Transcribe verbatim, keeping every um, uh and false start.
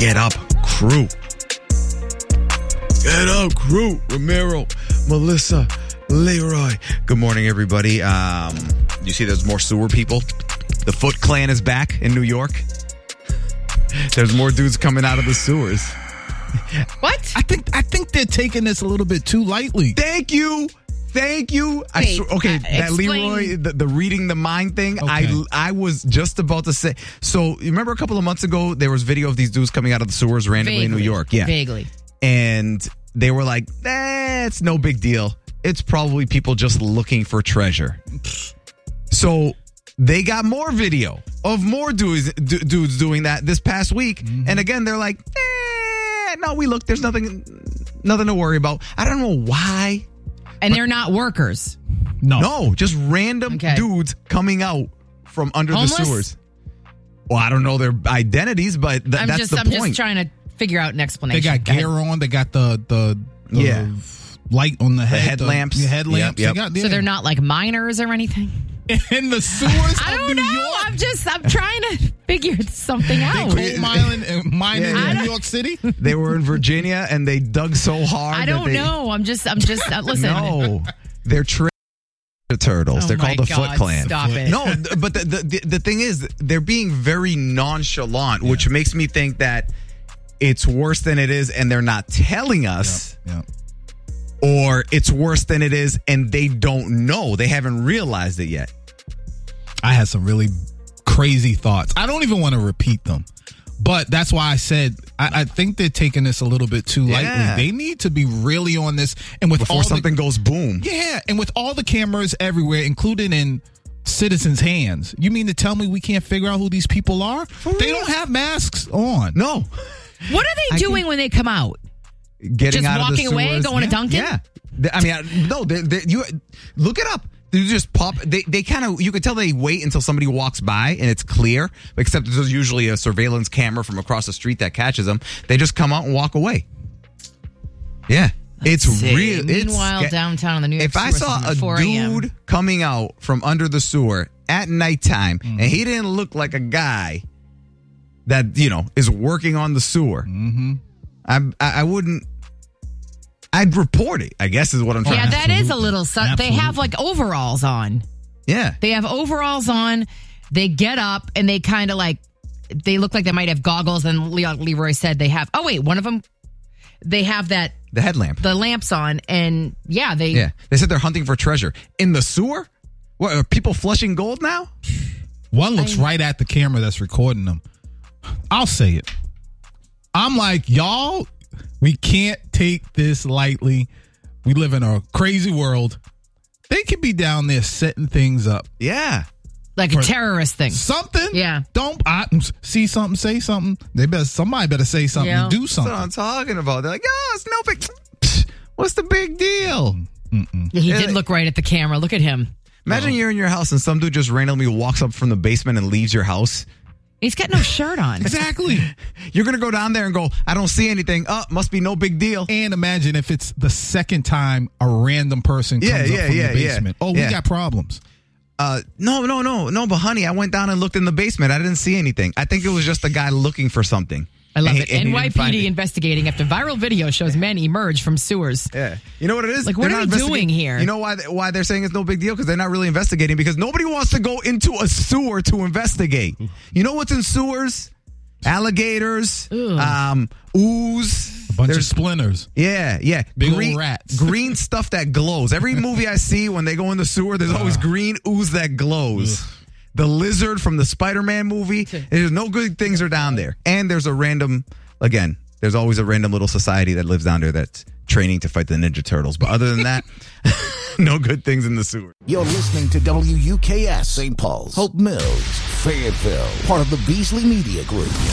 Get up, crew. Get up, crew. Ramiro, Melissa, Leroy. Good morning, everybody. Um, you see there's more sewer people? The Foot Clan is back in New York. There's more dudes coming out of the sewers. What? I think I think they're taking this a little bit too lightly. Thank you. Thank you. I Wait, sw- okay, uh, that explain. Leroy, the, the reading the mind thing, Okay. I I was just about to say. So, you remember a couple of months ago, there was video of these dudes coming out of the sewers randomly Vaguely. in New York? Yeah. Vaguely. And they were like, eh, it's no big deal. It's probably people just looking for treasure. So they got more video of more dudes, d- dudes doing that this past week. Mm-hmm. And again, they're like, eh, no, we look, there's nothing, nothing to worry about. I don't know why. And they're not workers. No. No, just random Okay. dudes coming out from under Homeless? the sewers. Well, I don't know their identities, but th- I'm that's just the I'm point. just trying to figure out an They explanation. got Go ahead. gear on. They got the the, the Yeah. light on the head. headlamps. The, headlamps. Yep, They yep. got, So they're not like miners or anything? in the sewers I of don't New know. York. I'm just I'm trying to figure something They out. coal mining, uh, mining Yeah, in yeah. New York City. They were in Virginia and they dug so hard. I that don't they, know. I'm just I'm just uh, listen. No, they're tra- turtles. Oh they're my called the God, Foot Clan. stop it. No, th- but the, the the the thing is, they're being very nonchalant, which makes me think that it's worse than it is, and they're not telling us. Yeah. Or it's worse than it is, and they don't know. They haven't realized it yet. I had some really crazy thoughts. I don't even want to repeat them. But that's why I said I, I think they're taking this a little bit too lightly. Yeah. They need to be really on this. And with Before all something the, goes boom. yeah, and with all the cameras everywhere, including in citizens' hands, you mean to tell me we can't figure out who these people are? They real? don't have masks on. No. What are they I doing can- when they come out? Getting Just out walking of the away, sewers. going to yeah. Dunkin'? Yeah. They- I mean, I, no, they, they, you look it up. They just pop. They they kind of, you could tell they wait until somebody walks by and it's clear, except there's usually a surveillance camera from across the street that catches them. They just come out and walk away. Yeah. It's See. real. It's Meanwhile, sca- downtown in the New York If I sewer saw system a at four a.m. dude coming out from under the sewer at nighttime Mm-hmm. and he didn't look like a guy that, you know, is working on the sewer, Mm-hmm. I, I I wouldn't. I'd report it, I guess is what I'm trying Yeah, to that is a little. Su- they Absolutely. have like overalls on. Yeah. They have overalls on. They get up and they kind of like. They look like they might have goggles. And Leo, Leroy said they have. Oh wait, one of them. They have that The headlamp. the lamps on, and yeah, they. Yeah. They said they're hunting for treasure. In the sewer? What, are people flushing gold now? One looks I- right at the camera that's recording them. I'll say it. I'm like, y'all, we can't take this lightly. We live in a crazy world. They could be down there setting things up. Yeah. Like a terrorist thing. Something. Yeah. Don't I, see something, say something. They better. Somebody better say something. Yeah. Do That's what something. I'm talking about. They're like, oh, it's no big. Psh, what's the big deal? He Yeah, did look right at the camera. Look at him. Imagine you're in your house and some dude just randomly walks up from the basement and leaves your house. He's got no shirt on. Exactly. You're going to go down there and go, I don't see anything. Oh, must be no big deal. And imagine if it's the second time a random person comes Yeah, up yeah, from yeah, the yeah. basement. Oh, we Yeah. got problems. Uh, no, no, no, no, but honey, I went down and looked in the basement. I didn't see anything. I think it was just a guy looking for something. I love And he- it. and he didn't find N Y P D it. investigating after viral video shows men emerge from sewers. Yeah. You know what it is? Like, what They're are not they investigating- doing here? You know why, they- why they're saying it's no big deal? Because they're not really investigating, because nobody wants to go into a sewer to investigate. You know what's in sewers? Alligators, Ew. um, ooze. A bunch There's- of splinters. Yeah, yeah. Big old green, rats. Green stuff that glows. Every movie I see when they go in the sewer, there's always green ooze that glows. The lizard from the Spider-Man movie. There's no good things are down there. And there's a random, again, there's always a random little society that lives down there that's training to fight the Ninja Turtles. But other than that, no good things in the sewer. You're listening to W U K S Saint Paul's, Hope Mills, Fayetteville, part of the Beasley Media Group.